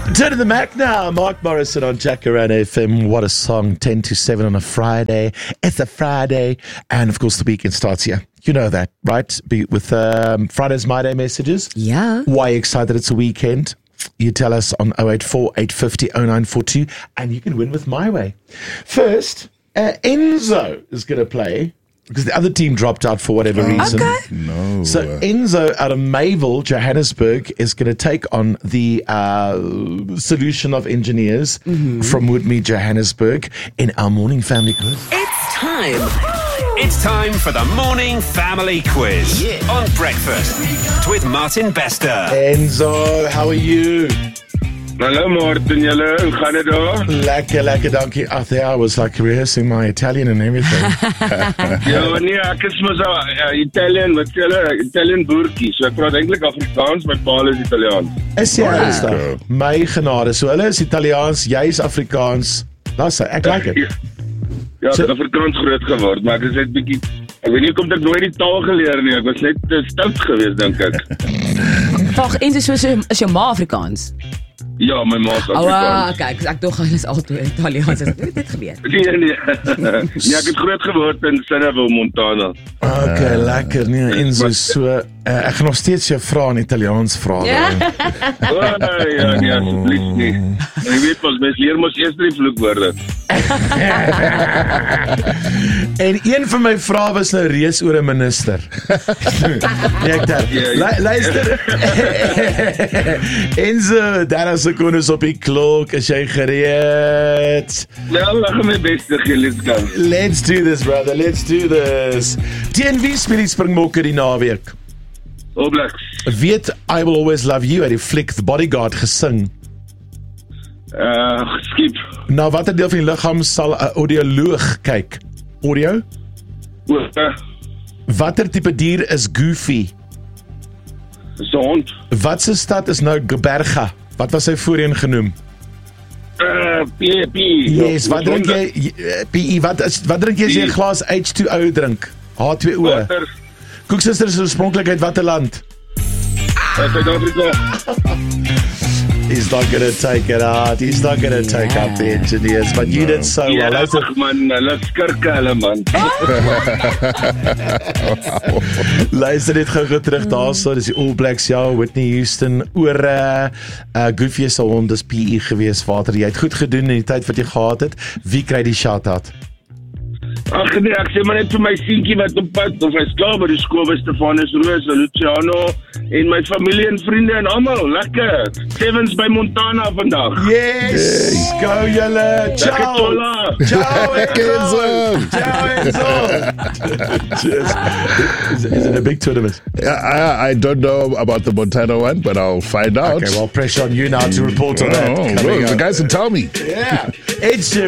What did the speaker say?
Turn to the Mac now. Mark Morrison on Jacaranda FM. What a song. 10 to 7 on a Friday. It's a Friday. And of course, the weekend starts here. You know that, right? With Friday's My Day messages. Yeah. Why are you excited it's a weekend? You tell us on 084 850 0942 and you can win with My Way. First, Enzo is going to play because the other team dropped out for whatever reason. Okay. No. So Enzo out of Mayville, Johannesburg, is going to take on the Solution of Engineers from Woodmead, Johannesburg in our morning family quiz. It's time for the Morning Family Quiz on Breakfast with Martin Bester. Enzo, how are you? Hallo Martin, julle, hoe gaan dit daar? Lekker, dankie. I was like rehearsing my Italian and everything. Ja, nee, ek is mos Italian, wat sê hulle, Italian boertjie. So ek praat eintlik Afrikaans, my pa is Italiaans. Is jy ernstig? My genade. So hulle is Italiaans, jy is Afrikaans. Dis ek like it. Ja, ek het Afrikaans groot geword, maar ek is net bietjie, ek weet nie hoekom ek nooit die taal geleer nie. Ek was net te stout geweest, dink ek. Wag, en so is jou ma Afrikaans? Ja, my ma is Afrikaans. Kyk, ek dog hulle is altyd Italiaans. Ek het dit geweet. Nee. Ja, ek het groot geword in Sinneville, Montana. Okay, lekker. Nee, Enzo, so ek gaan nog steeds jou vra in Italiaans vra. Ja. Ja, nee, asseblief nie. Jy weet mos, mens leer mos eers die vloekwoorde. En een van my vrae was nou reeds oor 'n minister. Luister. Enzo, daar is ek ons op die klok. Is jy gereed? Ja, lag my beste let's go. Let's do this, brother. Let's do this. Teen wie speel die Springbokke die naweek? All Blacks. Weet I Will Always Love You uit die fliek The Bodyguard gesing? Skip. Nou, watter deel van die liggaam sal 'n audioloog kyk? Audio? Watter tipe dier is Goofy? Dis 'n hond. Wat se stad is nou Gqeberha? Wat was hy voorheen genoem? P. Yes, wat drink jy? PE, wat drink jy as jy 'n glas H2O drink? H2O. Water. Koeksuster is oorspronklik uit watter land? Suid-Afrika. He's not going to take it out. He's not going to take up the engineers. But you did so well. Ja, man, hulle skirke hulle, man. Luister net gou terug daarso. Dis die All Blacks, ja, Whitney Houston. Oor Goofy se hond, dis PE gewees, vader. Jy het goed gedoen in die tyd wat jy gehad het. Wie kry die shout-out? Ag nee, ek sê maar net vir my seentjie wat op pad, of hy's klaar by die skool by Stefanus Roos, Luciano, en my familie en vriende en almal, lekker. Sevens by Montana vandag. Yes! Go julle! Ciao! Ciao Enzo! Ciao Enzo! Is it a big tournament? Yeah, I don't know about the Montana one, but I'll find out. Okay, well, pressure on you now to report on that. The guys will tell me. Yeah. Ed Sheeran.